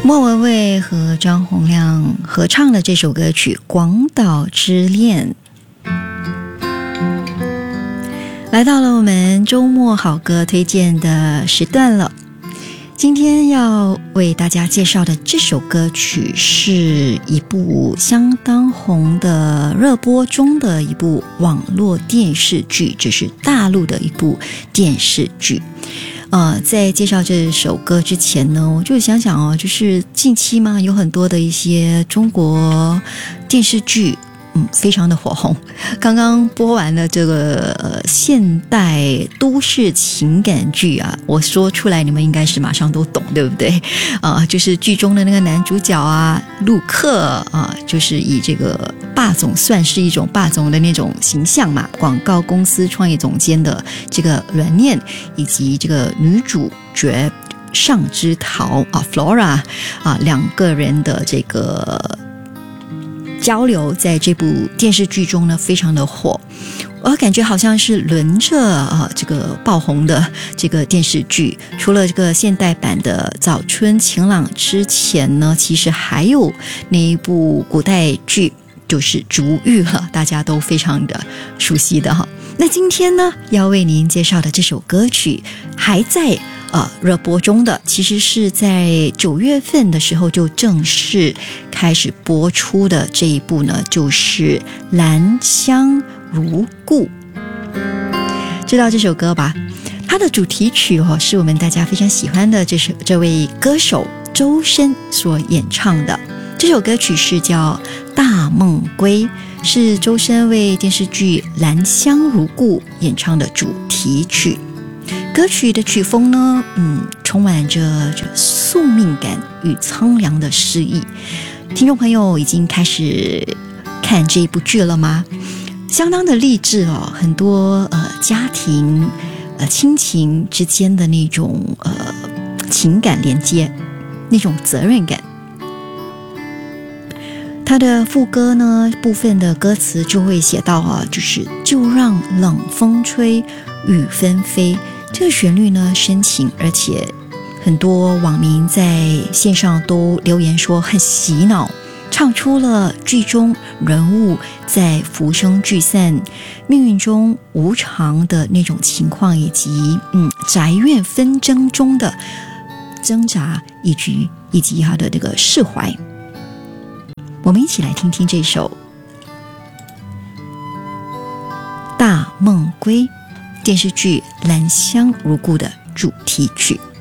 莫文蔚和张洪量合唱的这首歌曲《广岛之恋》，来到了我们周末好歌推荐的时段了。今天要为大家介绍的这首歌曲是一部相当红的热播中的一部网络电视剧，这是大陆的一部电视剧。在介绍这首歌之前呢，我就想想就是近期嘛，有很多的一些中国电视剧非常的火红。刚刚播完了这个现代都市情感剧啊，我说出来你们应该是马上都懂，对不对？就是剧中的那个男主角啊，陆克就是以这个霸总，算是一种霸总的那种形象嘛，广告公司创业总监的这个阮念，以及这个女主角尚之桃Flora 两个人的这个交流在这部电视剧中呢非常的火，我感觉好像是轮着这个爆红的这个电视剧。除了这个现代版的早春晴朗之前呢，其实还有那一部古代剧，就是竹玉了，大家都非常的熟悉的哈。那今天呢要为您介绍的这首歌曲还在热播中的，其实是在9月份的时候就正式开始播出的这一部呢，就是《兰香如故》。知道这首歌吧？它的主题曲是我们大家非常喜欢的这位歌手周深所演唱的。这首歌曲是叫《大梦归》，是周深为电视剧《兰香如故》演唱的主题曲。歌曲的曲风呢，充满着宿命感与苍凉的诗意。听众朋友已经开始看这一部剧了吗？相当的励志很多家庭亲情之间的那种情感连接，那种责任感。他的副歌呢部分的歌词就会写到就让冷风吹雨纷飞。这个旋律呢深情，而且很多网民在线上都留言说很洗脑，唱出了剧中人物在浮生聚散、命运中无常的那种情况，以及宅院纷争中的挣扎以及他的这个释怀。我们一起来听听这首《大梦归》电视剧《兰香如故》的主题曲。